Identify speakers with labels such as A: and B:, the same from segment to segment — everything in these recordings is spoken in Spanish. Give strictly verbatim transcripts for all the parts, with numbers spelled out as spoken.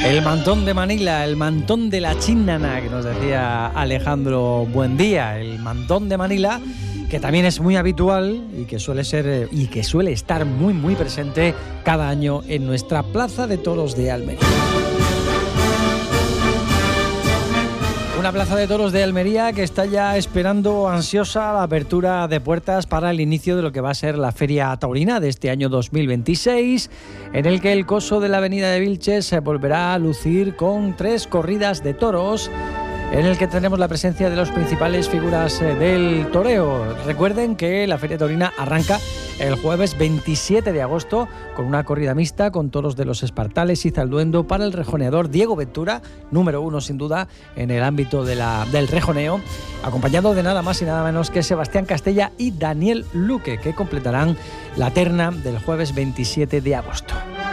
A: El mantón de Manila, el mantón de la Chinana, que nos decía Alejandro Buendía, el mantón de Manila, que también es muy habitual y que suele ser y que suele estar muy muy presente cada año en nuestra Plaza de Toros de Almería. Una plaza de toros de Almería que está ya esperando ansiosa la apertura de puertas para el inicio de lo que va a ser la Feria Taurina de este año dos mil veintiséis, en el que el coso de la Avenida de Vilches se volverá a lucir con tres corridas de toros, en el que tendremos la presencia de las principales figuras del toreo. Recuerden que la Feria Taurina arranca el jueves veintisiete de agosto con una corrida mixta con toros de los Espartales y Zalduendo para el rejoneador Diego Ventura, número uno sin duda en el ámbito de la, del rejoneo, acompañado de nada más y nada menos que Sebastián Castella y Daniel Luque, que completarán la terna del jueves veintisiete de agosto.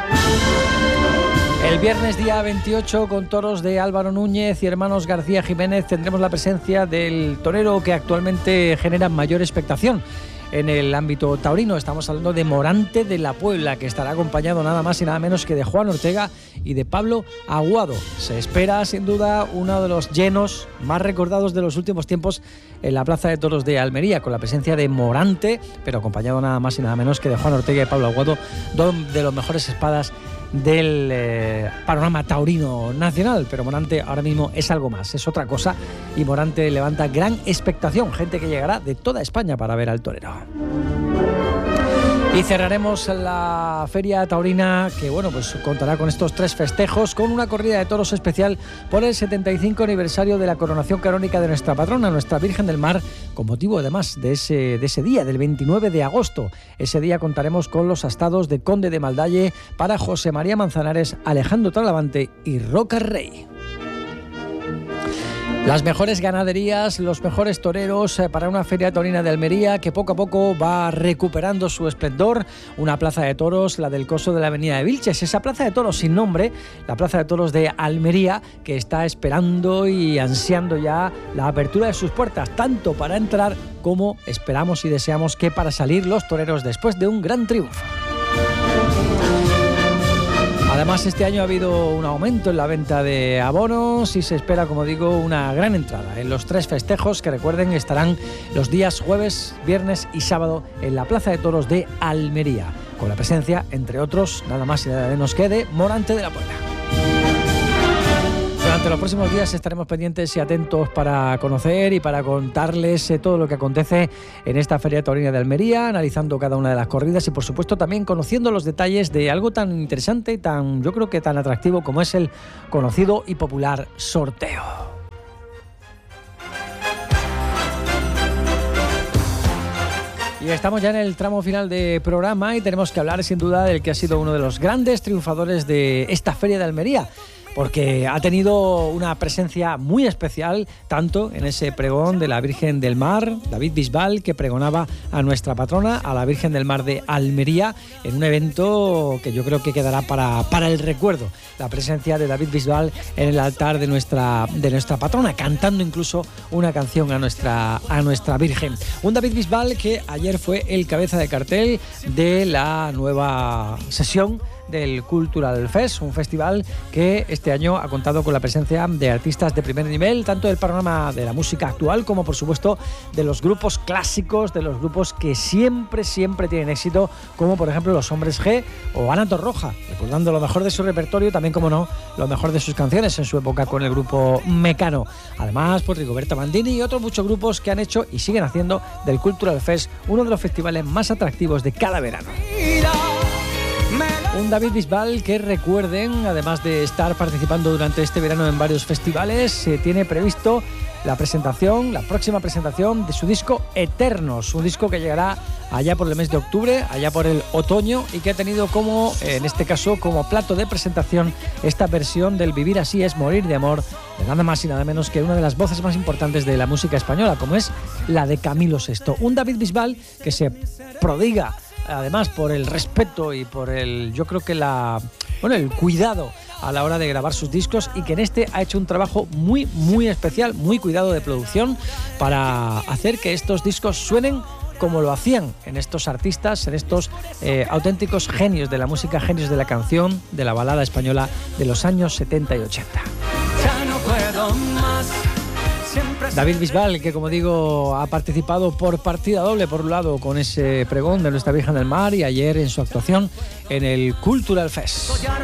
A: El viernes día veintiocho, con toros de Álvaro Núñez y hermanos García Jiménez, tendremos la presencia del torero que actualmente genera mayor expectación en el ámbito taurino. Estamos hablando de Morante de la Puebla, que estará acompañado nada más y nada menos que de Juan Ortega y de Pablo Aguado. Se espera sin duda uno de los llenos más recordados de los últimos tiempos en la Plaza de Toros de Almería, con la presencia de Morante, pero acompañado nada más y nada menos que de Juan Ortega y Pablo Aguado, dos de los mejores espadas del eh, panorama taurino nacional. Pero Morante ahora mismo es algo más, es otra cosa, y Morante levanta gran expectación, gente que llegará de toda España para ver al torero. Y cerraremos la Feria Taurina, que bueno, pues contará con estos tres festejos, con una corrida de toros especial por el setenta y cinco aniversario de la coronación canónica de nuestra patrona, nuestra Virgen del Mar, con motivo además de ese, de ese día, del veintinueve de agosto. Ese día contaremos con los astados de Conde de Maldalle para José María Manzanares, Alejandro Talavante y Roca Rey. Las mejores ganaderías, los mejores toreros para una Feria Taurina de Almería que poco a poco va recuperando su esplendor. Una plaza de toros, la del coso de la Avenida de Vilches, esa plaza de toros sin nombre, la plaza de toros de Almería, que está esperando y ansiando ya la apertura de sus puertas, tanto para entrar como esperamos y deseamos que para salir los toreros después de un gran triunfo. Además, este año ha habido un aumento en la venta de abonos y se espera, como digo, una gran entrada en los tres festejos, que recuerden estarán los días jueves, viernes y sábado en la Plaza de Toros de Almería, con la presencia, entre otros, nada más y nada menos que de Morante de la Puebla. Durante los próximos días estaremos pendientes y atentos para conocer y para contarles eh, todo lo que acontece en esta Feria Taurina de Almería, analizando cada una de las corridas y por supuesto también conociendo los detalles de algo tan interesante y tan, yo creo que tan atractivo como es el conocido y popular sorteo. Y estamos ya en el tramo final de programa y tenemos que hablar sin duda del que ha sido uno de los grandes triunfadores de esta Feria de Almería, porque ha tenido una presencia muy especial, tanto en ese pregón de la Virgen del Mar, David Bisbal, que pregonaba a nuestra patrona, a la Virgen del Mar de Almería, en un evento que yo creo que quedará para, para el recuerdo, la presencia de David Bisbal en el altar de nuestra, de nuestra patrona, cantando incluso una canción a nuestra, a nuestra Virgen. Un David Bisbal que ayer fue el cabeza de cartel de la nueva sesión del Cultural Fest, un festival que este año ha contado con la presencia de artistas de primer nivel, tanto del panorama de la música actual como por supuesto de los grupos clásicos, de los grupos que siempre, siempre tienen éxito, como por ejemplo los Hombres G o Ana Torroja, recordando lo mejor de su repertorio, también como no, lo mejor de sus canciones en su época con el grupo Mecano. Además, pues Rigoberta Bandini y otros muchos grupos que han hecho y siguen haciendo del Cultural Fest uno de los festivales más atractivos de cada verano. Un David Bisbal que, recuerden, además de estar participando durante este verano en varios festivales, se tiene previsto la presentación, la próxima presentación de su disco Eternos, un disco que llegará allá por el mes de octubre, allá por el otoño, y que ha tenido como, en este caso, como plato de presentación esta versión del Vivir así es morir de amor, de nada más y nada menos que una de las voces más importantes de la música española, como es la de Camilo Sesto. Un David Bisbal que se prodiga, además, por el respeto y por el, yo creo que la, bueno, el cuidado a la hora de grabar sus discos, y que en este ha hecho un trabajo muy, muy especial, muy cuidado de producción, para hacer que estos discos suenen como lo hacían en estos artistas, en estos eh, auténticos genios de la música, genios de la canción, de la balada española de los años setenta y ochenta.
B: Ya no puedo más.
A: David Bisbal, que como digo ha participado por partida doble, por un lado con ese pregón de Nuestra Virgen del Mar y ayer en su actuación en el Cultural Fest.